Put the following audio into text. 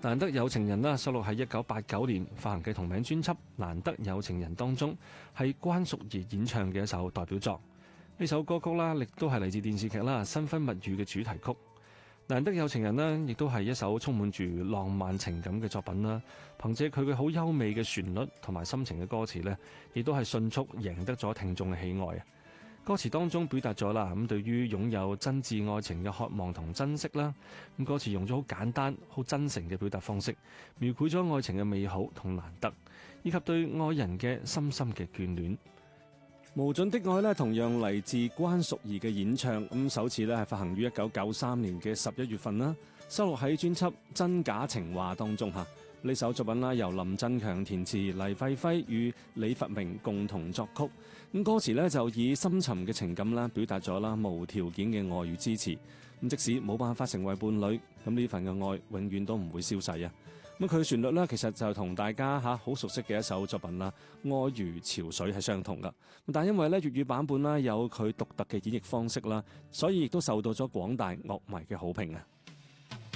難得有情人啦，收錄喺1989年發行嘅同名專輯《難得有情人》當中，係關淑怡演唱嘅一首代表作。呢首歌曲啦，亦都係嚟自電視劇啦《新婚蜜語》嘅主題曲。難得有情人呢，亦都係一首充滿住浪漫情感嘅作品啦。憑借佢嘅好優美嘅旋律同埋深情嘅歌詞呢，亦都係迅速贏得咗聽眾嘅喜愛啊！歌詞當中表達咗啦，咁對於擁有真摯愛情嘅渴望同珍惜啦。咁歌詞用咗好簡單、好真誠嘅表達方式，描繪咗愛情嘅美好同難得，以及對愛人嘅深深嘅眷戀。無盡的愛呢，同樣嚟自關淑怡嘅演唱。咁首次呢係發行於1993年嘅11月份啦，收錄喺專輯《真假情話》當中嚇。呢首作品啦，由林振強填詞，黎費輝與李佛明共同作曲。咁歌詞呢就以深沉嘅情感啦，表達咗啦無條件嘅愛與支持。咁即使冇辦法成為伴侶，咁呢份嘅愛永遠都唔會消逝啊！咁佢嘅旋律呢，其實就同大家好熟悉嘅一首作品啦，《愛如潮水》係相同噶。但係因為咧粵語版本啦有佢獨特嘅演繹方式啦，所以亦都受到咗廣大樂迷嘅好評啊！